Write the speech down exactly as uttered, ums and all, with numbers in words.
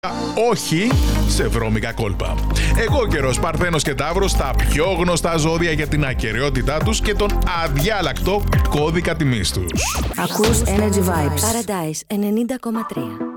όχι σε βρώμικα κόλπα. Εγώ ο καιρός, Παρθένος και Ταύρος, τα πιο γνωστά ζώδια για την ακεραιότητά τους και τον αδιάλακτο κώδικα τιμής τους. Ακούς Energy Vibes. Paradise ενενήντα κόμμα τρία.